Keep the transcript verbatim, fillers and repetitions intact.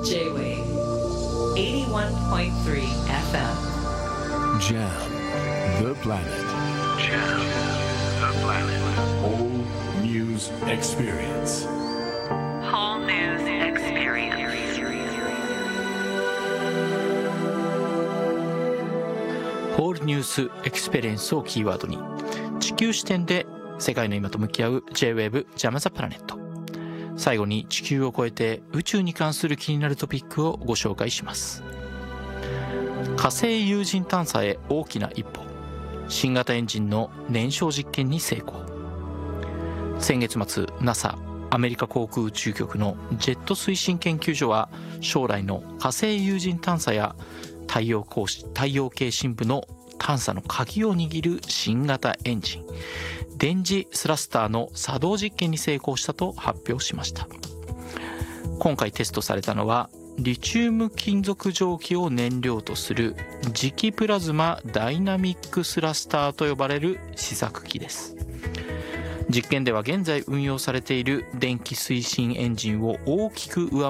J-Wave eighty-one point three エフエム Jam the planet. Jam the planet. Whole news experience. Whole news experience. ホールニュースエクスペリエンスをキーワードに地球視点で世界の今と向き合う J-Wave Jam the Planet。最後に地球を超えて宇宙に関する気になるトピックをご紹介します。火星有人探査へ大きな一歩。新型エンジンの燃焼実験に成功。先月末 ナサ アメリカ航空宇宙局のジェット推進研究所は将来の火星有人探査や太陽光太陽系深部の探査の鍵を握る新型エンジン電磁スラスターの作動実験に成功したと発表しました。今回テストされたのはリチウム金属蒸気を燃料とする磁気プラズマダイナミックスラスターと呼ばれる試作機です。実験では現在運用されている電気推進エンジンを大きく上